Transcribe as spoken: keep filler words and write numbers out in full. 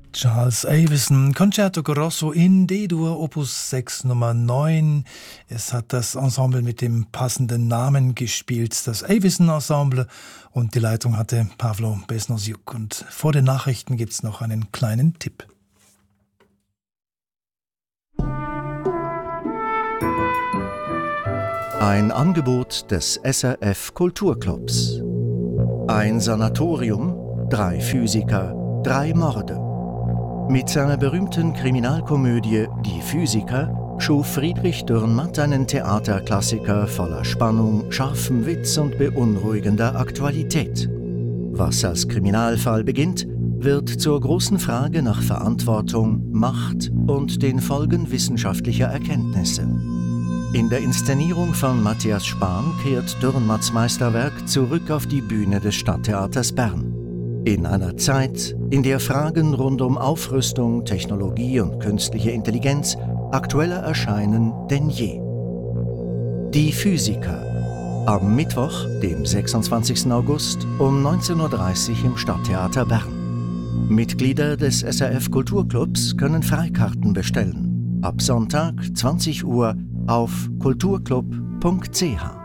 Charles Avison, Concerto Grosso in D-Dur, Opus sechs Nummer neun. Es hat das Ensemble mit dem passenden Namen gespielt, das Avison Ensemble, und die Leitung hatte Pavlo Besnosiuk. Und vor den Nachrichten gibt es noch einen kleinen Tipp. Ein Angebot des S R F Kulturclubs. Ein Sanatorium, drei Physiker, drei Morde. Mit seiner berühmten Kriminalkomödie Die Physiker schuf Friedrich Dürrenmatt einen Theaterklassiker voller Spannung, scharfem Witz und beunruhigender Aktualität. Was als Kriminalfall beginnt, wird zur großen Frage nach Verantwortung, Macht und den Folgen wissenschaftlicher Erkenntnisse. In der Inszenierung von Matthias Spahn kehrt Dürrenmatts Meisterwerk zurück auf die Bühne des Stadttheaters Bern. In einer Zeit, in der Fragen rund um Aufrüstung, Technologie und künstliche Intelligenz aktueller erscheinen denn je. Die Physiker. Am Mittwoch, dem sechsundzwanzigsten August um neunzehn Uhr dreißig im Stadttheater Bern. Mitglieder des S R F Kulturclubs können Freikarten bestellen. Ab Sonntag zwanzig Uhr auf kulturclub punkt c h.